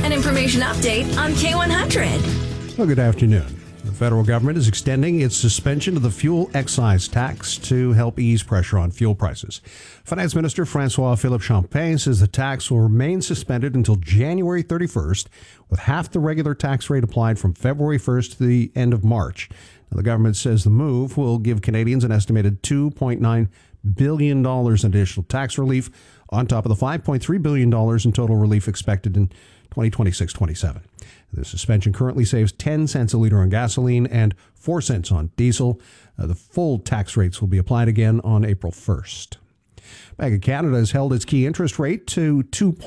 An information update on K100. Well, good afternoon. The federal government is extending its suspension of the fuel excise tax to help ease pressure on fuel prices. Finance Minister François-Philippe Champagne says the tax will remain suspended until January 31st, with half the regular tax rate applied from February 1st to the end of March. Now, the government says the move will give Canadians an estimated $2.9 billion in additional tax relief on top of the $5.3 billion in total relief expected in 2026-27. The suspension currently saves 10 cents a liter on gasoline and 4 cents on diesel. The full tax rates will be applied again on April 1st. Bank of Canada has held its key interest rate to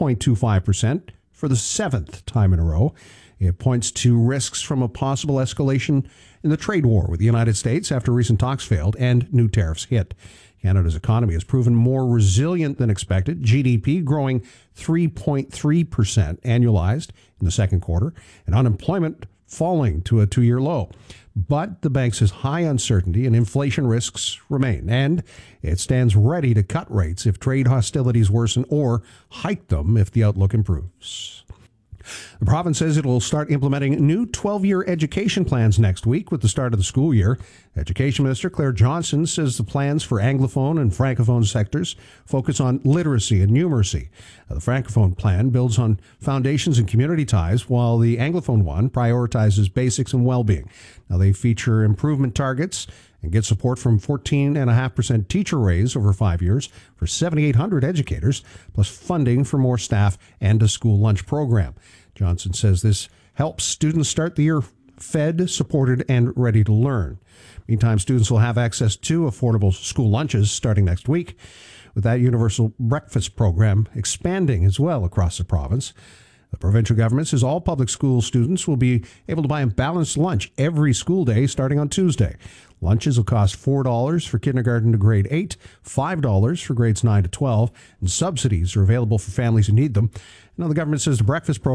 2.25% for the seventh time in a row. It points to risks from a possible escalation in the trade war with the United States after recent talks failed and new tariffs hit. Canada's economy has proven more resilient than expected, GDP growing 3.3% annualized in the second quarter, and unemployment falling to a two-year low. But the bank says high uncertainty and inflation risks remain, and it stands ready to cut rates if trade hostilities worsen or hike them if the outlook improves. The province says it will start implementing new 12-year education plans next week with the start of the school year. Education Minister Claire Johnson says the plans for Anglophone and Francophone sectors focus on literacy and numeracy. The Francophone plan builds on foundations and community ties, while the Anglophone one prioritizes basics and well-being. Now, they feature improvement targets and get support from 14.5% teacher raise over 5 years for 7,800 educators, plus funding for more staff and a school lunch program. Johnson says this helps students start the year fed, supported, and ready to learn. Meantime, students will have access to affordable school lunches starting next week, with that universal breakfast program expanding as well across the province. The provincial government says all public school students will be able to buy a balanced lunch every school day starting on Tuesday. Lunches will cost $4 for kindergarten to grade 8, $5 for grades 9 to 12, and subsidies are available for families who need them. Now, the government says the breakfast program